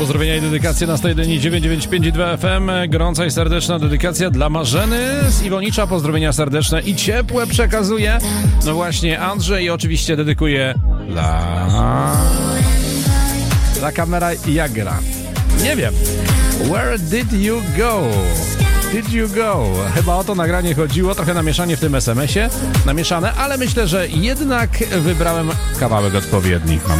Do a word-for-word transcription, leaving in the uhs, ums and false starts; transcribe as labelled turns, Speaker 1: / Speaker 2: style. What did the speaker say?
Speaker 1: Pozdrowienia i dedykacje na sto jeden i dziewięć dziewięć pięć i dwa F M. Gorąca i serdeczna dedykacja dla Marzeny z Iwonicza. Pozdrowienia serdeczne i ciepłe przekazuje. No właśnie, Andrzej oczywiście dedykuje dla... dla kamera Jagra. Nie wiem. Where did you go? Did you go? Chyba o to nagranie chodziło, trochę namieszanie w tym es em esie, namieszane, ale myślę, że jednak wybrałem kawałek odpowiedni. Mam